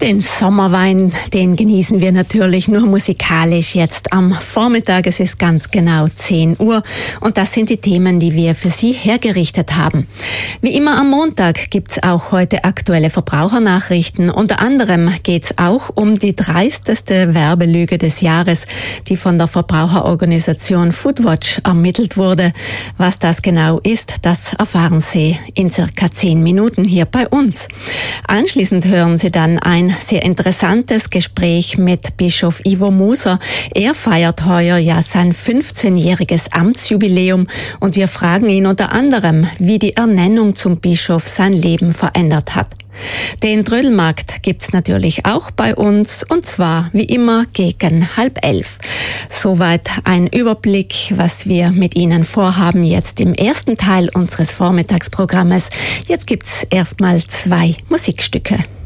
Den Sommerwein, den genießen wir natürlich nur musikalisch jetzt am Vormittag. Es ist ganz genau 10 Uhr und das sind die Themen, die wir für Sie hergerichtet haben. Wie immer am Montag gibt's auch heute aktuelle Verbrauchernachrichten. Unter anderem geht's auch um die dreisteste Werbelüge des Jahres, die von der Verbraucherorganisation Foodwatch ermittelt wurde. Was das genau ist, das erfahren Sie in circa 10 Minuten hier bei uns. Anschließend hören Sie dann ein sehr interessantes Gespräch mit Bischof Ivo Moser. Er feiert heuer ja sein 15-jähriges Amtsjubiläum und wir fragen ihn unter anderem, wie die Ernennung zum Bischof sein Leben verändert hat. Den Trödelmarkt gibt's natürlich auch bei uns und zwar wie immer gegen 10:30. Soweit ein Überblick, was wir mit Ihnen vorhaben jetzt im ersten Teil unseres Vormittagsprogrammes. Jetzt gibt's erstmal 2 Musikstücke.